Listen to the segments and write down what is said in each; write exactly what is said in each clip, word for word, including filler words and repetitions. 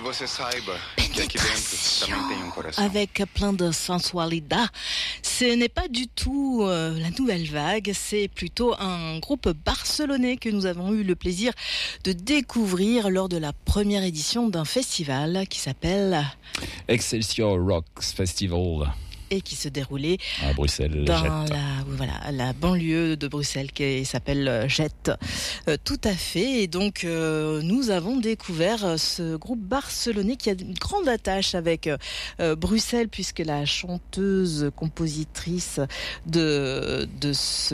você saiba que aqui dentro também tem um coração. Avec plein de sensualidad. Ce n'est pas du tout euh, la nouvelle vague, c'est plutôt un groupe barcelonais que nous avons eu le plaisir de découvrir lors de la première édition d'un festival qui s'appelle Excelsior Rocks Festival. Et qui se déroulait à Bruxelles, dans Jette. la, voilà, la banlieue de Bruxelles qui s'appelle Jette. Euh, tout à fait. Et donc, euh, nous avons découvert ce groupe barcelonais qui a une grande attache avec euh, Bruxelles, puisque la chanteuse, compositrice de, de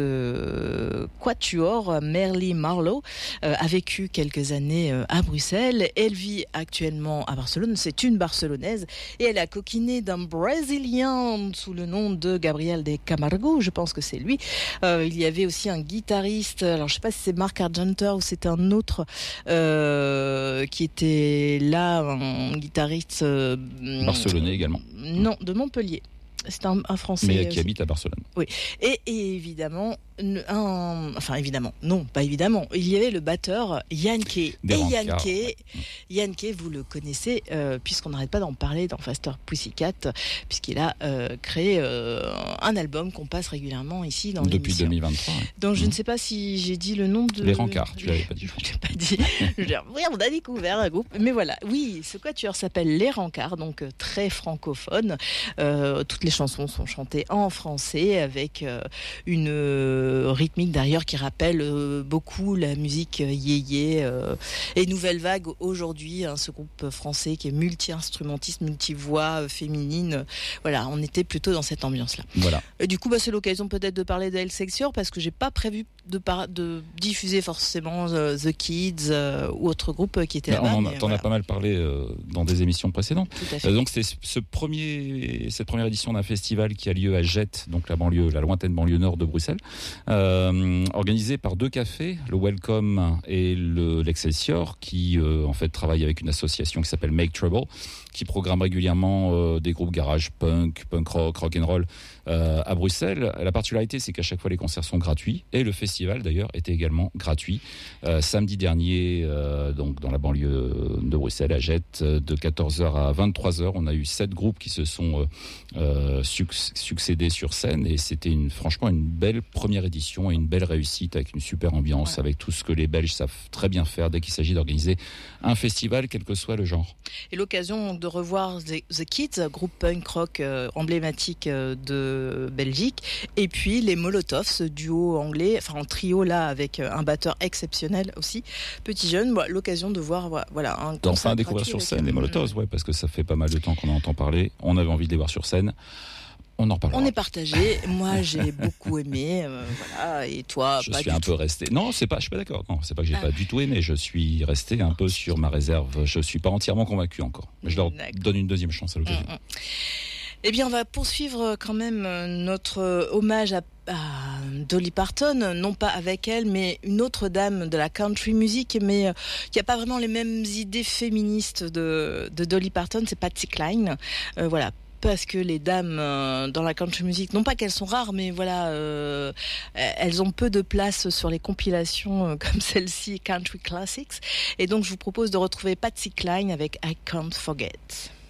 ce quatuor, Merly Marlowe, euh, a vécu quelques années euh, à Bruxelles. Elle vit actuellement à Barcelone. C'est une Barcelonaise et elle a coquiné d'un Brésilien sous le nom de Gabriel de Camargo, je pense que c'est lui. Euh, il y avait aussi un guitariste, alors je sais pas si c'est Mark Argenter ou c'est un autre euh, qui était là, un guitariste euh, barcelonais également. Non, de Montpellier. C'est un, un Français. Mais qui aussi. habite à Barcelone. Oui. Et, et évidemment, un, enfin évidemment, non, pas évidemment. Il y avait le batteur Yann Kay. Des et rencarts, Yann Kay, ouais. Yann Kay, vous le connaissez, euh, puisqu'on n'arrête pas d'en parler dans Faster Pussycat, puisqu'il a euh, créé euh, un album qu'on passe régulièrement ici dans Depuis l'émission. deux mille vingt-trois. Ouais. Donc je mmh. ne sais pas si j'ai dit le nom de... Les rencarts, tu l'avais pas dit. Je l'ai pas dit. Je veux dire, oui, on a découvert un groupe. Mais voilà, oui, ce quatuor s'appelle Les Rencarts, donc euh, très francophone. Euh, toutes les chansons sont chantées en français avec euh, une euh, rythmique d'ailleurs qui rappelle euh, beaucoup la musique euh, yéyé euh, et Nouvelle Vague aujourd'hui, hein, ce groupe français qui est multi-instrumentiste, multi-voix euh, féminine. Voilà, on était plutôt dans cette ambiance-là. Voilà. Et du coup, bah, c'est l'occasion peut-être de parler d'Excelsior parce que j'ai pas prévu de, par- de diffuser forcément euh, The Kids euh, ou autre groupe qui était là-bas. là-bas. On en, mais t'en voilà. as pas mal parlé euh, dans des émissions précédentes. Tout à fait. Euh, donc c'est ce premier, cette première édition d'un festival qui a lieu à Jette, donc la banlieue, la lointaine banlieue nord de Bruxelles, euh, organisé par deux cafés, le Welcome et le, l'Excelsior, qui euh, en fait travaillent avec une association qui s'appelle Make Trouble, qui programme régulièrement euh, des groupes garage punk, punk rock, rock and roll euh, à Bruxelles. La particularité, c'est qu'à chaque fois les concerts sont gratuits et le festival d'ailleurs était également gratuit. Euh, samedi dernier, euh, donc dans la banlieue de Bruxelles, à Jette, de quatorze heures à vingt-trois heures, on a eu sept groupes qui se sont euh, euh, succ- succédés sur scène et c'était une, franchement une belle première édition et une belle réussite avec une super ambiance, ouais. Avec tout ce que les Belges savent très bien faire dès qu'il s'agit d'organiser un festival, quel que soit le genre. Et l'occasion de revoir The, The Kids, groupe punk rock euh, emblématique euh, de Belgique, et puis les Molotovs, ce duo anglais, enfin en trio là avec euh, un batteur exceptionnel aussi, petit jeune, bah, l'occasion de voir voilà un concert enfin à découvrir sur scène les Molotovs, ouais, parce que ça fait pas mal de temps qu'on en entend parler, on avait envie de les voir sur scène. On en reparlera. On est partagé. Moi, j'ai beaucoup aimé. Euh, voilà. Et toi, je pas suis du un tout. peu resté. Non, c'est pas. Je suis pas d'accord. Non, c'est pas que j'ai ah. pas du tout aimé. Je suis resté un peu sur ma réserve. Je suis pas entièrement convaincu encore. Je leur d'accord. donne une deuxième chance à l'occasion. Mmh, mmh. Eh bien, on va poursuivre quand même notre hommage à à Dolly Parton, non pas avec elle, mais une autre dame de la country music, mais euh, qui n'a pas vraiment les mêmes idées féministes de, de Dolly Parton, c'est Patsy Cline. Euh, voilà. Parce que les dames euh, dans la country music, non pas qu'elles sont rares, mais voilà, euh, elles ont peu de place sur les compilations euh, comme celle-ci, Country Classics. Et donc, je vous propose de retrouver Patsy Cline avec I Can't Forget.